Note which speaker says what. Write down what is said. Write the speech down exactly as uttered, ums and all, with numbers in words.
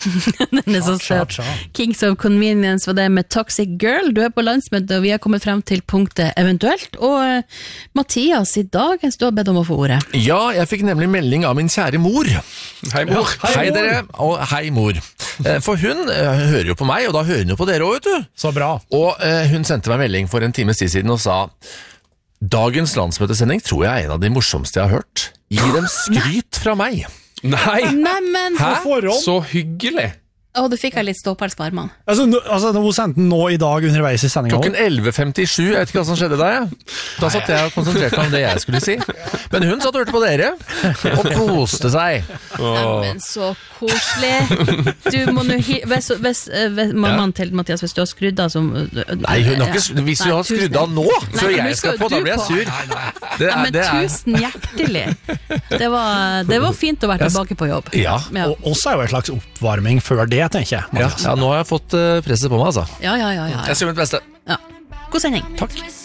Speaker 1: Den er så søt. Kings of Convenience var det med Toxic Girl. Du er på landsmøte, og vi har kommet frem til punktet eventuelt. Og uh, Mathias, i dagens du har bedt om å få ordet.
Speaker 2: Ja, jeg fikk nemlig melding av min kjære mor.
Speaker 3: Hei mor.
Speaker 2: Hei, hei dere, og hei mor. For hun uh, hører jo på meg, og da hører hun jo på dere også, vet du.
Speaker 4: Så bra.
Speaker 2: Og uh, hun sendte meg melding for en times tid siden og sa: dagens landsmøtesending tror jeg er en av de morsomste jeg har hørt. Gi dem skryt fra meg.
Speaker 3: Nei,
Speaker 1: Nei, men
Speaker 3: hæ? Så hyggelig.
Speaker 1: Å, du fikk jeg litt ståpels på armene.
Speaker 4: Altså, no, altså hun sendte den nå i dag underveis i sendingen.
Speaker 2: Klokken elleve femtisju, jeg vet ikke hva som skjedde da, jeg. Da satt jeg og konsentrerte meg om det jeg skulle si. Men hun satt og hørte på dere, og koste seg.
Speaker 1: Nei, men så koselig. Du må nå hi... Hvis, hvis, hvis mammaen til Mathias, hvis du har skrudd av som...
Speaker 2: Nei, hun har ikke, hvis du har skrudd av nå, før jeg skal på, da blir jeg sur.
Speaker 1: Nei, nei. Det er, ja, men det er... tusen hjertelig. Det var, det var fint å være tilbake på jobb.
Speaker 2: Ja,
Speaker 4: ja. Og også er jo en slags oppvarming før det, tenker jeg.
Speaker 2: Ja, ja, nå har jeg fått presset på meg, altså.
Speaker 1: Ja, ja, ja, ja.
Speaker 2: Jeg skal gjøre mitt beste.
Speaker 1: Ja. God sending.
Speaker 2: Takk.